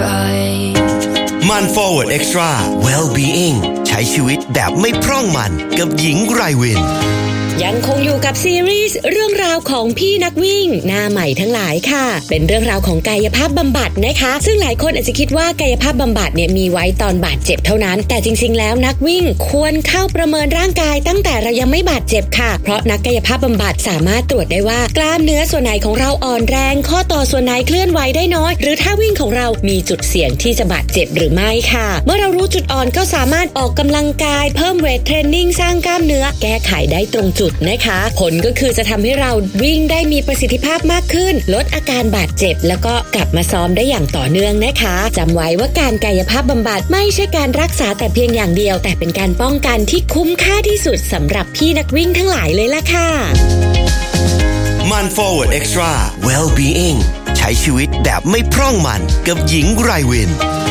right มัน Forward Extra Well-being ใช้ชีวิตแบบไม่พร่องมันกับหญิงไรวินยังคงอยู่กับซีรีส์เรื่องราวของพี่นักวิ่งหน้าใหม่ทั้งหลายค่ะเป็นเรื่องราวของกายภาพบำบัดนะคะซึ่งหลายคนอาจจะคิดว่ากายภาพบำบัดเนี่ยมีไว้ตอนบาดเจ็บเท่านั้นแต่จริงๆแล้วนักวิ่งควรเข้าประเมินร่างกายตั้งแต่เรายังไม่บาดเจ็บค่ะเพราะนักกายภาพบำบัดสามารถตรวจได้ว่ากล้ามเนื้อส่วนไหนของเราอ่อนแรงข้อต่อส่วนไหนเคลื่อนไหวได้น้อยหรือท่าวิ่งของเรามีจุดเสี่ยงที่จะบาดเจ็บหรือไม่ค่ะเมื่อเรารู้จุดอ่อนก็สามารถออกกำลังกายเพิ่มเวทเทรนนิ่งสร้างกล้ามเนื้อแก้ไขได้ตรงจุดนะคะผลก็คือจะทำให้เราวิ่งได้มีประสิทธิภาพมากขึ้นลดอาการบาดเจ็บแล้วก็กลับมาซ้อมได้อย่างต่อเนื่องนะคะจำไว้ว่าการกายภาพบำบัดไม่ใช่การรักษาแต่เพียงอย่างเดียวแต่เป็นการป้องกันที่คุ้มค่าที่สุดสำหรับพี่นักวิ่งทั้งหลายเลยล่ะค่ะมัน Forward Extra Well-being ใช้ชีวิตแบบไม่พร่องมันกับหญิงไรวิน